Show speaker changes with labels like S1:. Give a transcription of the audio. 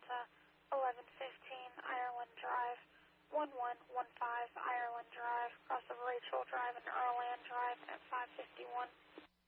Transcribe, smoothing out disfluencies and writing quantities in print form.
S1: Delta 1115 Ireland Drive, 1115 Ireland Drive, cross of Rachel Drive and Earland Drive at 551.